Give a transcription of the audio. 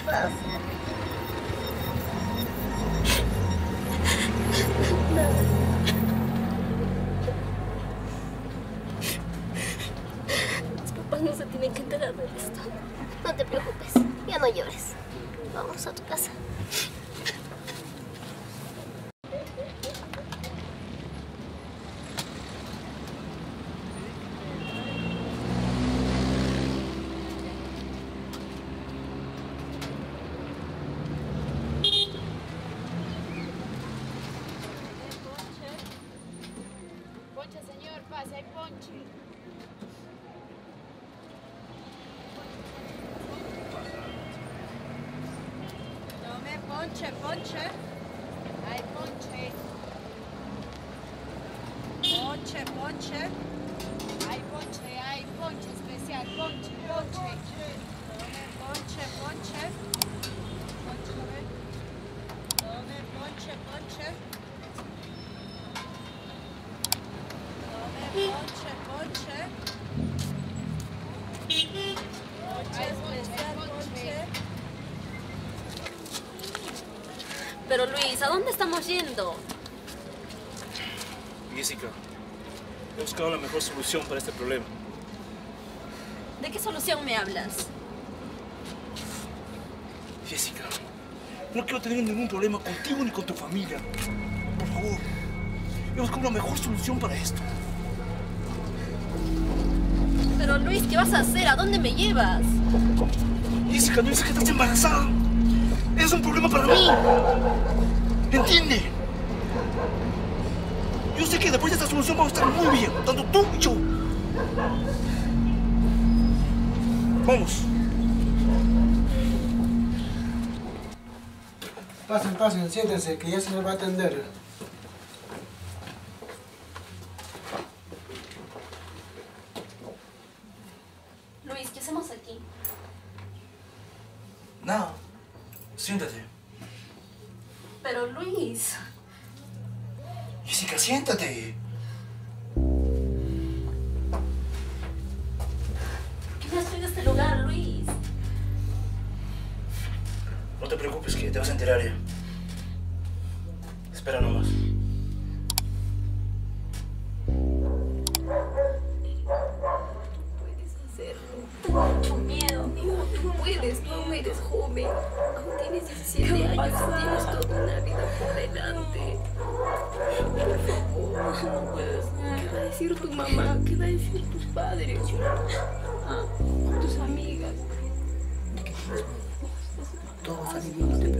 pasa? Mis papás no se tienen que enterar de esto. No te preocupes, ya no llores. Vamos a tu casa. Ponche, señor, pase, hay ponche. Tome ponche, ponche. Hay ponche. Ponche, ponche. Hay ponche especial, ponche, ponche. Tome ponche, ponche. Ponche, a ver. Tome ponche, ponche. Ponche, ponche. Ponche especial, ponche. Pero Luis, ¿a dónde estamos yendo? Jessica, he buscado la mejor solución para este problema. ¿De qué solución me hablas? Jessica, no quiero tener ningún problema contigo ni con tu familia. Por favor, he buscado la mejor solución para esto. Pero Luis, ¿qué vas a hacer? ¿A dónde me llevas? Jessica, no dices que estás embarazada. Es un problema para mí. ¿Entiende? Yo sé que después de esta solución vamos a estar muy bien, tanto tú y yo. Vamos. Pasen, pasen, siéntense, que ya se les va a atender. Luis, ¿qué hacemos aquí? Nada, siéntate. Pero Luis... Jessica, siéntate. ¿Qué me has traído a este lugar, Luis? No te preocupes, que te vas a enterar ya. Espera nomás. Tengo mucho miedo, amigo. Tú puedes, tú aún eres joven. Aún tienes 17 años y tienes toda una vida por delante. Por favor, no puedes. ¿Qué va a decir tu mamá? ¿Qué va a decir tus padres? Tus amigas. Todo va a salir bien.